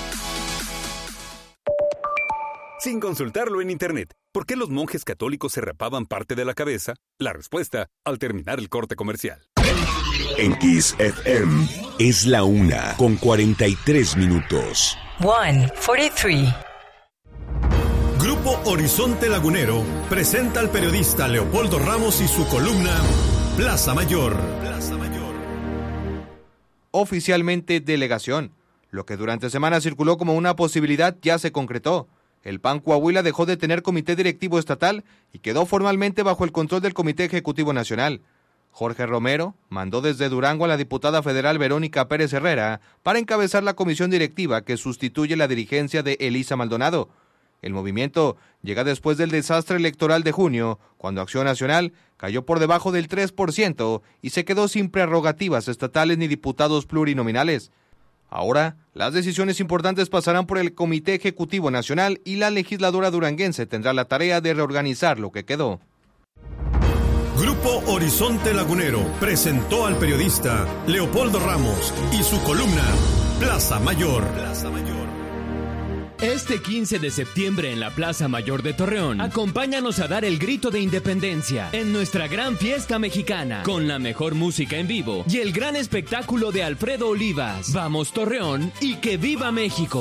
Sin consultarlo en internet, ¿por qué los monjes católicos se rapaban parte de la cabeza? La respuesta al terminar el corte comercial. En Kiss F M es la una con cuarenta y tres minutos. one forty-three. Grupo Horizonte Lagunero presenta al periodista Leopoldo Ramos y su columna Plaza Mayor. Plaza Mayor. Oficialmente delegación. Lo que durante semana circuló como una posibilidad ya se concretó. El P A N Coahuila dejó de tener comité directivo estatal y quedó formalmente bajo el control del Comité Ejecutivo Nacional. Jorge Romero mandó desde Durango a la diputada federal Verónica Pérez Herrera para encabezar la comisión directiva que sustituye la dirigencia de Elisa Maldonado. El movimiento llega después del desastre electoral de junio, cuando Acción Nacional cayó por debajo del tres por ciento y se quedó sin prerrogativas estatales ni diputados plurinominales. Ahora, las decisiones importantes pasarán por el Comité Ejecutivo Nacional y la legisladora duranguense tendrá la tarea de reorganizar lo que quedó. Grupo Horizonte Lagunero presentó al periodista Leopoldo Ramos y su columna Plaza Mayor. Plaza Mayor. Este quince de septiembre en la Plaza Mayor de Torreón, acompáñanos a dar el grito de independencia en nuestra gran fiesta mexicana, con la mejor música en vivo y el gran espectáculo de Alfredo Olivas. Vamos Torreón y que viva México.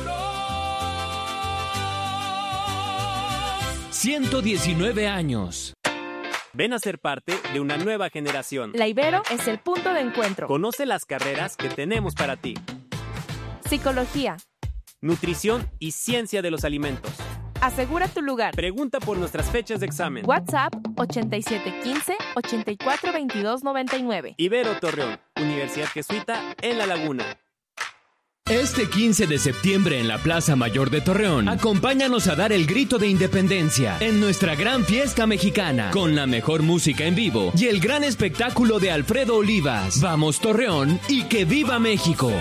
ciento diecinueve años. Ven a ser parte de una nueva generación. La Ibero es el punto de encuentro. Conoce las carreras que tenemos para ti. Psicología, nutrición y ciencia de los alimentos. Asegura tu lugar. Pregunta por nuestras fechas de examen. WhatsApp ochenta y siete quince, ochenta y cuatro veintidós noventa y nueve. Ibero Torreón, Universidad Jesuita en La Laguna. Este quince de septiembre en la Plaza Mayor de Torreón, acompáñanos a dar el grito de independencia en nuestra gran fiesta mexicana, con la mejor música en vivo y el gran espectáculo de Alfredo Olivas. Vamos Torreón y que viva México.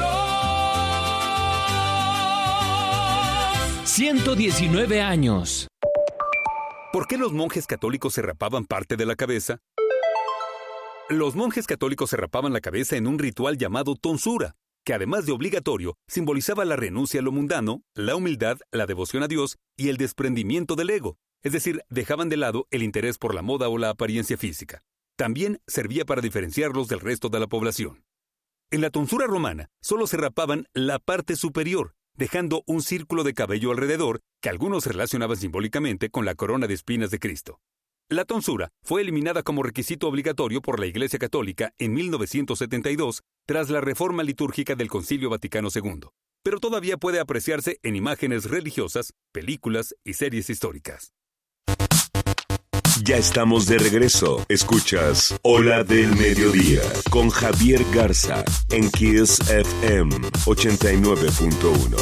ciento diecinueve años. ¿Por qué los monjes católicos se rapaban parte de la cabeza? Los monjes católicos se rapaban la cabeza en un ritual llamado tonsura, que además de obligatorio, simbolizaba la renuncia a lo mundano, la humildad, la devoción a Dios y el desprendimiento del ego, es decir, dejaban de lado el interés por la moda o la apariencia física. También servía para diferenciarlos del resto de la población. En la tonsura romana, solo se rapaban la parte superior, dejando un círculo de cabello alrededor que algunos relacionaban simbólicamente con la corona de espinas de Cristo. La tonsura fue eliminada como requisito obligatorio por la Iglesia Católica en mil novecientos setenta y dos tras la reforma litúrgica del Concilio Vaticano segundo, pero todavía puede apreciarse en imágenes religiosas, películas y series históricas. Ya estamos de regreso. Escuchas Ola del Mediodía con Javier Garza en Kiss F M ochenta y nueve punto uno.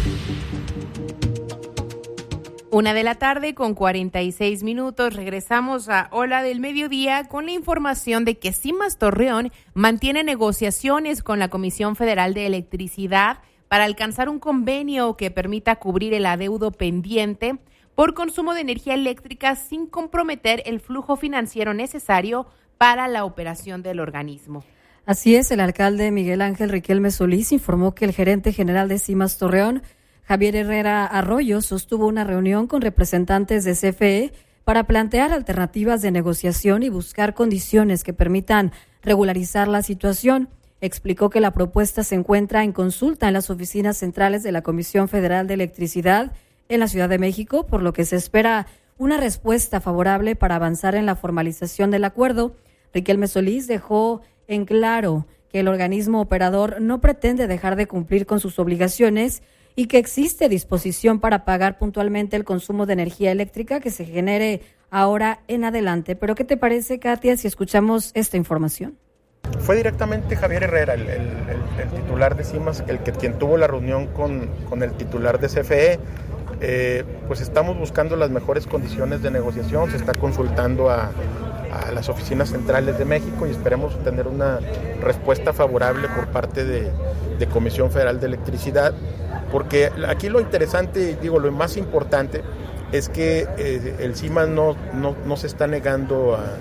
Una de la tarde con cuarenta y seis minutos. Regresamos a Ola del Mediodía con la información de que CIMAS Torreón mantiene negociaciones con la Comisión Federal de Electricidad para alcanzar un convenio que permita cubrir el adeudo pendiente por consumo de energía eléctrica sin comprometer el flujo financiero necesario para la operación del organismo. Así es, el alcalde Miguel Ángel Riquelme Solís informó que el gerente general de CIMAS Torreón, Javier Herrera Arroyo, sostuvo una reunión con representantes de C F E para plantear alternativas de negociación y buscar condiciones que permitan regularizar la situación. Explicó que la propuesta se encuentra en consulta en las oficinas centrales de la Comisión Federal de Electricidad en la Ciudad de México, por lo que se espera una respuesta favorable para avanzar en la formalización del acuerdo. Riquelme Solís dejó en claro que el organismo operador no pretende dejar de cumplir con sus obligaciones y que existe disposición para pagar puntualmente el consumo de energía eléctrica que se genere ahora en adelante. Pero ¿qué te parece, Katia, si escuchamos esta información? Fue directamente Javier Herrera, el, el, el, el titular de CIMAS, el que quien tuvo la reunión con, con el titular de C F E. Eh, pues estamos buscando las mejores condiciones de negociación, se está consultando a, a las oficinas centrales de México y esperemos tener una respuesta favorable por parte de, de Comisión Federal de Electricidad, porque aquí lo interesante, digo, lo más importante es que eh, el CIMAS no, no, no se está negando a,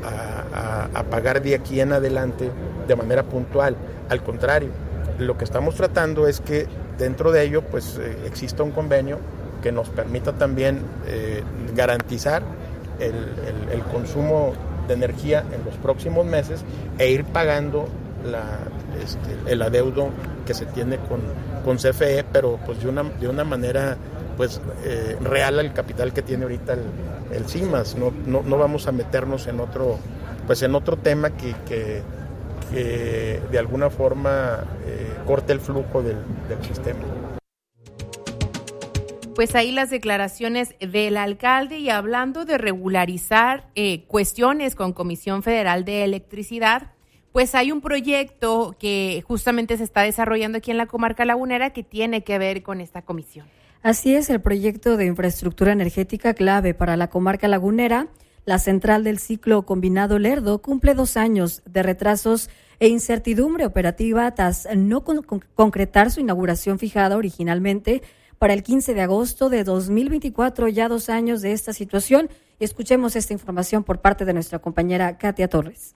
a, a pagar de aquí en adelante de manera puntual, al contrario, lo que estamos tratando es que dentro de ello pues eh, exista un convenio que nos permita también eh, garantizar el, el, el consumo de energía en los próximos meses e ir pagando la, este, el adeudo que se tiene con, con C F E, pero pues de una, de una manera pues eh, real al capital que tiene ahorita el, el CIMAS. No, no, no vamos a meternos en otro, pues en otro tema que, que, que de alguna forma eh, corte el flujo del, del sistema. Pues ahí las declaraciones del alcalde, y hablando de regularizar eh, cuestiones con Comisión Federal de Electricidad, pues hay un proyecto que justamente se está desarrollando aquí en la comarca lagunera que tiene que ver con esta comisión. Así es, el proyecto de infraestructura energética clave para la comarca lagunera, La central del ciclo combinado Lerdo cumple dos años de retrasos e incertidumbre operativa tras no con- con- concretar su inauguración fijada originalmente para el quince de agosto de dos mil veinticuatro, ya dos años de esta situación. Escuchemos esta información por parte de nuestra compañera Katia Torres.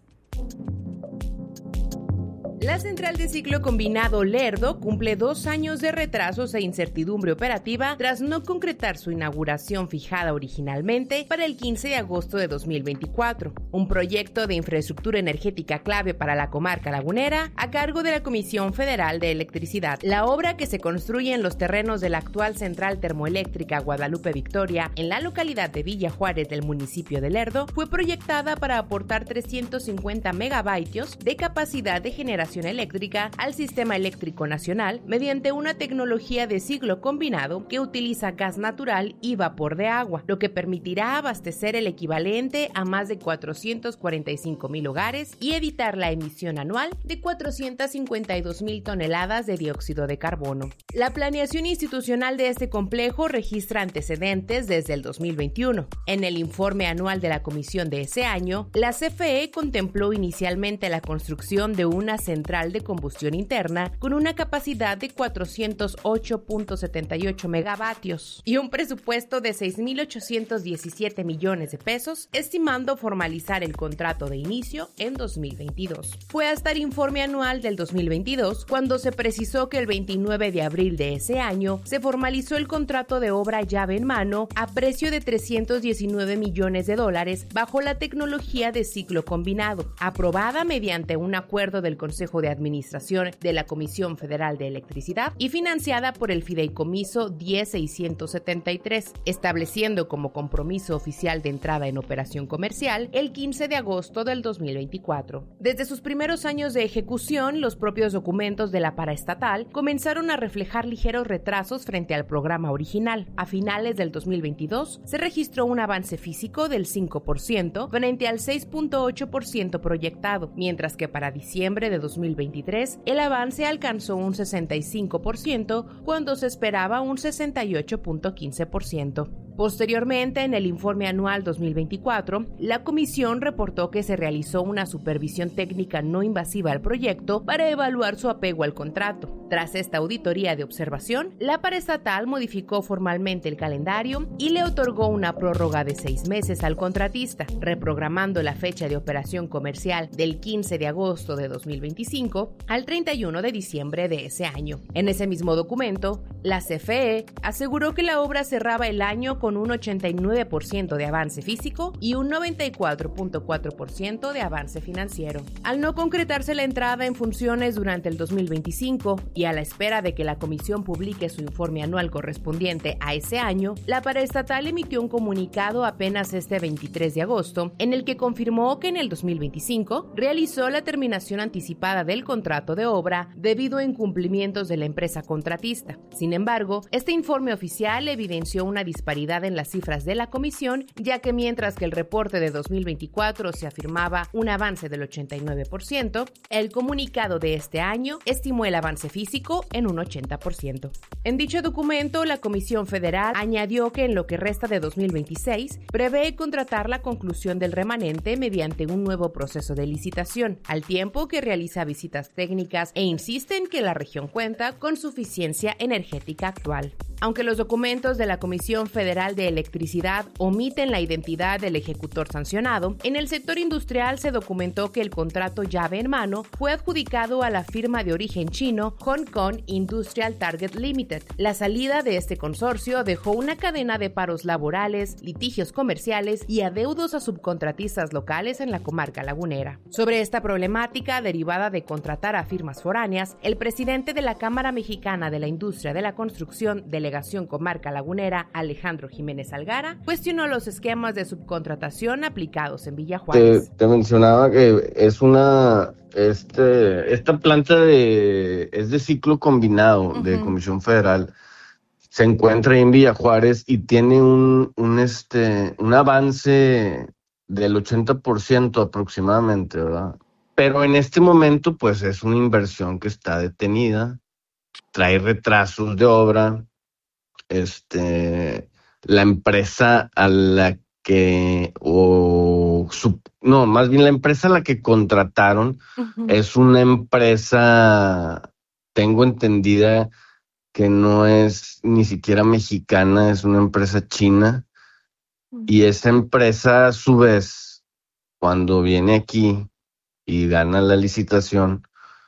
La central de ciclo combinado Lerdo cumple dos años de retrasos e incertidumbre operativa tras no concretar su inauguración fijada originalmente para el quince de agosto de dos mil veinticuatro, un proyecto de infraestructura energética clave para la comarca lagunera a cargo de la Comisión Federal de Electricidad. La obra, que se construye en los terrenos de la actual central termoeléctrica Guadalupe Victoria en la localidad de Villa Juárez del municipio de Lerdo, fue proyectada para aportar trescientos cincuenta megavatios de capacidad de generación eléctrica al sistema eléctrico nacional mediante una tecnología de ciclo combinado que utiliza gas natural y vapor de agua, lo que permitirá abastecer el equivalente a más de cuatrocientos cuarenta y cinco mil hogares y evitar la emisión anual de cuatrocientas cincuenta y dos mil toneladas de dióxido de carbono. La planeación institucional de este complejo registra antecedentes desde el dos mil veintiuno. En el informe anual de la comisión de ese año, la C F E contempló inicialmente la construcción de una central de combustión interna con una capacidad de cuatrocientos ocho punto setenta y ocho megavatios y un presupuesto de seis mil ochocientos diecisiete millones de pesos, estimando formalizar el contrato de inicio en dos mil veintidós. Fue hasta el informe anual del dos mil veintidós cuando se precisó que el veintinueve de abril de ese año se formalizó el contrato de obra llave en mano a precio de trescientos diecinueve millones de dólares bajo la tecnología de ciclo combinado, aprobada mediante un acuerdo del Consejo de Administración de la Comisión Federal de Electricidad y financiada por el Fideicomiso diez mil seiscientos setenta y tres, estableciendo como compromiso oficial de entrada en operación comercial el quince de agosto del dos mil veinticuatro. Desde sus primeros años de ejecución, los propios documentos de la paraestatal comenzaron a reflejar ligeros retrasos frente al programa original. A finales del dos mil veintidós se registró un avance físico del cinco por ciento frente al seis punto ocho por ciento proyectado, mientras que para diciembre de dos mil veintitrés el avance alcanzó un sesenta y cinco por ciento cuando se esperaba un sesenta y ocho punto quince por ciento. Posteriormente, en el informe anual dos mil veinticuatro, la comisión reportó que se realizó una supervisión técnica no invasiva al proyecto para evaluar su apego al contrato. Tras esta auditoría de observación, la paraestatal modificó formalmente el calendario y le otorgó una prórroga de seis meses al contratista, reprogramando la fecha de operación comercial del quince de agosto de dos mil veinticinco al treinta y uno de diciembre de ese año. En ese mismo documento, la C F E aseguró que la obra cerraba el año con un ochenta y nueve por ciento de avance físico y un noventa y cuatro punto cuatro por ciento de avance financiero. Al no concretarse la entrada en funciones durante el dos mil veinticinco y a la espera de que la comisión publique su informe anual correspondiente a ese año, la paraestatal emitió un comunicado apenas este veintitrés de agosto en el que confirmó que en el dos mil veinticinco realizó la terminación anticipada del contrato de obra debido a incumplimientos de la empresa contratista. Sin embargo, este informe oficial evidenció una disparidad en las cifras de la comisión, ya que mientras que el reporte de dos mil veinticuatro se afirmaba un avance del ochenta y nueve por ciento, el comunicado de este año estimó el avance físico en un ochenta por ciento. En dicho documento, la Comisión Federal añadió que en lo que resta de dos mil veintiséis prevé contratar la conclusión del remanente mediante un nuevo proceso de licitación, al tiempo que realiza visitas técnicas e insiste en que la región cuenta con suficiencia energética actual. Aunque los documentos de la Comisión Federal de Electricidad omiten la identidad del ejecutor sancionado, en el sector industrial se documentó que el contrato llave en mano fue adjudicado a la firma de origen chino Hong Kong Industrial Target Limited. La salida de este consorcio dejó una cadena de paros laborales, litigios comerciales y adeudos a subcontratistas locales en la comarca lagunera. Sobre esta problemática derivada de contratar a firmas foráneas, el presidente de la Cámara Mexicana de la Industria de la Construcción, Delegación Comarca Lagunera, Alejandro Jiménez Algara, cuestionó los esquemas de subcontratación aplicados en Villa Juárez. Te, te mencionaba que es una este esta planta de es de ciclo combinado uh-huh. de Comisión Federal. Se encuentra en Villa Juárez y tiene un un este un avance del ochenta por ciento aproximadamente, ¿verdad? Pero en este momento pues es una inversión que está detenida, trae retrasos de obra. Este, la empresa a la que, o sub, no, más bien la empresa a la que contrataron uh-huh. es una empresa, tengo entendida que no es ni siquiera mexicana, es una empresa china, uh-huh. y esa empresa a su vez, cuando viene aquí y gana la licitación,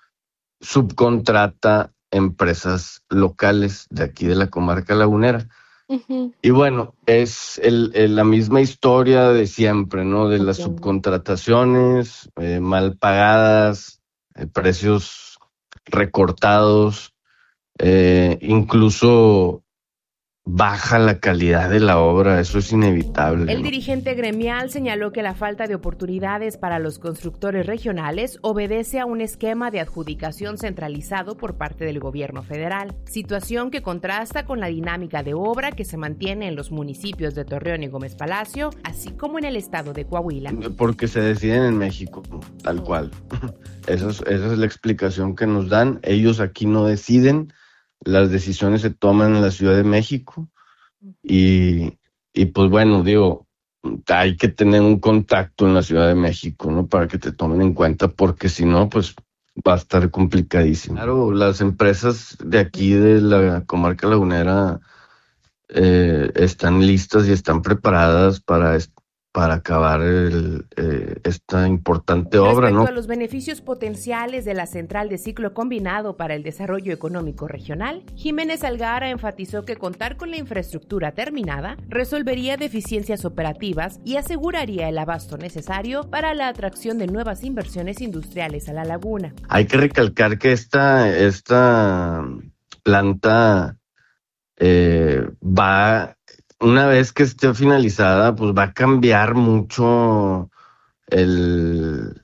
subcontrata empresas locales de aquí de la comarca lagunera. Uh-huh. Y bueno, es el, el, la misma historia de siempre, ¿no? De las okay. subcontrataciones eh, mal pagadas, eh, precios recortados, eh, incluso baja la calidad de la obra, eso es inevitable. El ¿no? dirigente gremial señaló que la falta de oportunidades para los constructores regionales obedece a un esquema de adjudicación centralizado por parte del gobierno federal, situación que contrasta con la dinámica de obra que se mantiene en los municipios de Torreón y Gómez Palacio, así como en el estado de Coahuila. Porque se deciden en México, tal oh. cual. Esa es, esa es la explicación que nos dan. Ellos aquí no deciden. Las decisiones se toman en la Ciudad de México y, y pues bueno, digo, hay que tener un contacto en la Ciudad de México, ¿no? Para que te tomen en cuenta, porque si no, pues va a estar complicadísimo. Claro, las empresas de aquí de la comarca lagunera eh, están listas y están preparadas para esto. para acabar el, eh, esta importante Respecto obra, ¿no? Respecto a los beneficios potenciales de la central de ciclo combinado para el desarrollo económico regional, Jiménez Algara enfatizó que contar con la infraestructura terminada resolvería deficiencias operativas y aseguraría el abasto necesario para la atracción de nuevas inversiones industriales a la laguna. Hay que recalcar que esta, esta planta eh, va... Una vez que esté finalizada, pues va a cambiar mucho el,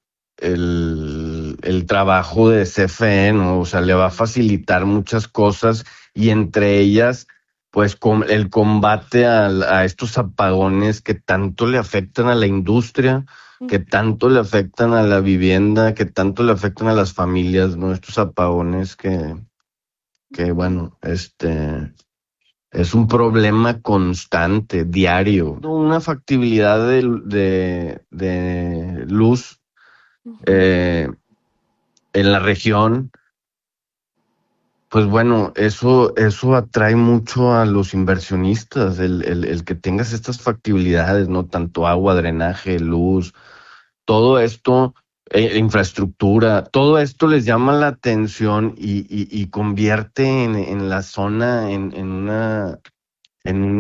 el, el trabajo de C F E, ¿no? O sea, le va a facilitar muchas cosas y entre ellas, pues con el combate a, a estos apagones que tanto le afectan a la industria, que tanto le afectan a la vivienda, que tanto le afectan a las familias, ¿no? Estos apagones que, que bueno, este... es un problema constante, diario. Una factibilidad de, de, de luz eh, en la región, pues bueno, eso, eso atrae mucho a los inversionistas, el, el, el que tengas estas factibilidades, ¿no? Tanto agua, drenaje, luz, todo esto, eh, infraestructura, todo esto les llama la atención y, y, y convierte en, en la zona en, en una... en un